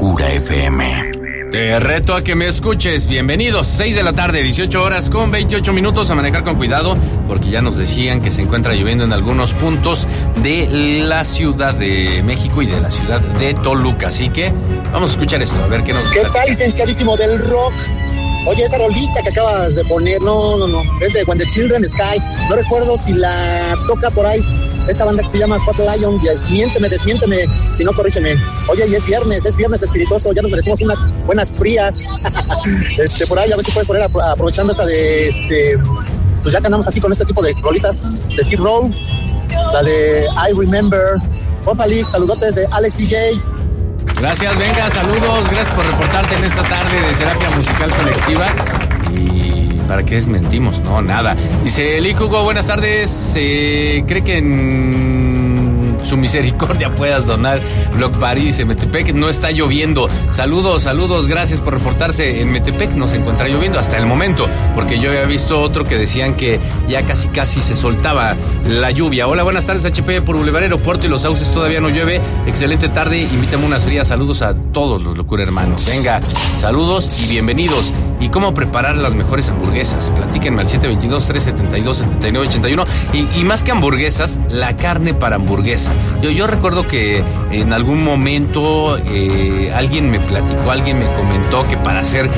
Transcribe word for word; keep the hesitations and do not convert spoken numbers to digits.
Locura F M. Te reto a que me escuches. Bienvenidos, seis de la tarde, dieciocho horas con veintiocho minutos. A manejar con cuidado, porque ya nos decían que se encuentra lloviendo en algunos puntos de la Ciudad de México y de la ciudad de Toluca. Así que vamos a escuchar esto, a ver qué nos... ¿Qué tal, licenciadísimo del rock? Oye, esa rolita que acabas de poner, no, no, no, es de When the Children Sky. No recuerdo si la toca por ahí esta banda que se llama Hot Lion. Desmiénteme, desmiénteme, si no, corrígeme. Oye, y es viernes, es viernes espirituoso, ya nos merecemos unas buenas frías. este, por ahí, a ver si puedes poner, aprovechando esa de, este, pues ya que andamos así con este tipo de rolitas de Skid Row, la de I Remember. Ojalá, saludotes de Alex D J. Gracias, venga, saludos, gracias por reportarte en esta tarde de terapia musical colectiva. Y ¿para qué desmentimos? No, nada. Dice Lick Hugo, buenas tardes. Eh, ¿Cree que en su misericordia puedas donar Block Party? Dice Metepec, no está lloviendo. Saludos, saludos, gracias por reportarse. En Metepec no se encuentra lloviendo hasta el momento, porque yo había visto otro que decían que ya casi casi se soltaba la lluvia. Hola, buenas tardes, H P por Boulevard Aeropuerto y Los Sauces todavía no llueve. Excelente tarde, invítame unas frías. Saludos a todos los Locura hermanos. Venga, saludos y bienvenidos. ¿Y cómo preparar las mejores hamburguesas? Platíquenme al siete dos dos, tres siete dos, siete nueve ocho uno. Y, y más que hamburguesas, la carne para hamburguesa. Yo, yo recuerdo que en algún momento eh, alguien me platicó, alguien me comentó que para hacer